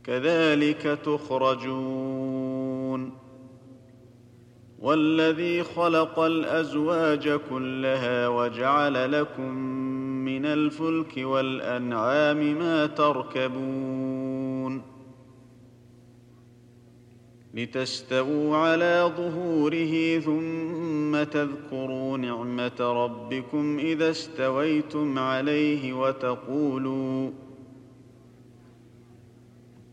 كذلك تخرجون. والذي خلق الأزواج كلها وجعل لكم من الفلك والأنعام ما تركبون لتستووا على ظهوره ثم تذكروا نعمة ربكم إذا استويتم عليه